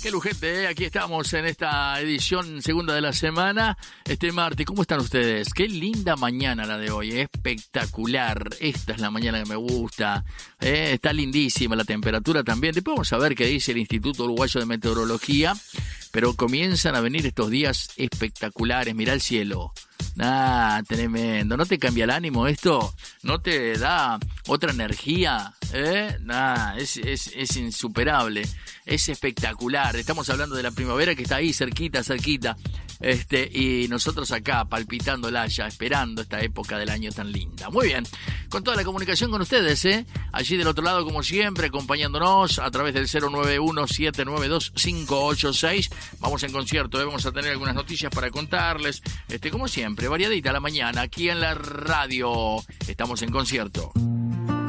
qué lujete, aquí estamos en esta edición segunda de la semana, este martes. ¿Cómo están ustedes? Qué linda mañana la de hoy, espectacular. Esta es la mañana que me gusta, está lindísima la temperatura también. Después vamos a ver qué dice el Instituto Uruguayo de Meteorología, pero comienzan a venir estos días espectaculares. Mirá el cielo. Tremendo. ¿No te cambia el ánimo esto? ¿No te da otra energía? Es insuperable. Es espectacular. Estamos hablando de la primavera que está ahí cerquita. Y nosotros acá palpitándola ya, esperando esta época del año tan linda. Muy bien. Con toda la comunicación con ustedes, allí del otro lado, como siempre, acompañándonos a través del 091-792-586. Vamos en concierto, vamos a tener algunas noticias para contarles. Como siempre, variadita la mañana, aquí en la radio. Estamos en concierto.